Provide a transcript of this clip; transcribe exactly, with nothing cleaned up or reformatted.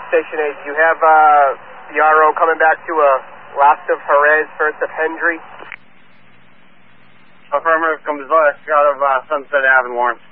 Station eight. Do you have uh, the R O coming back to uh, last of Jerez, first of Hendry? Affirmative, comes last out of uh, Sunset Avenue, Lawrence.